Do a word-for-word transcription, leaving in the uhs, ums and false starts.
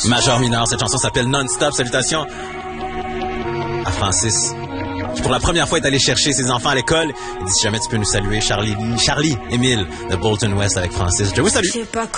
Majeur mineur, cette chanson s'appelle Non-Stop. Salutations à Francis, qui pour la première fois est allé chercher ses enfants à l'école. Il dit si jamais tu peux nous saluer, Charlie, Charlie, Émile de Bolton West avec Francis. Je vous salue.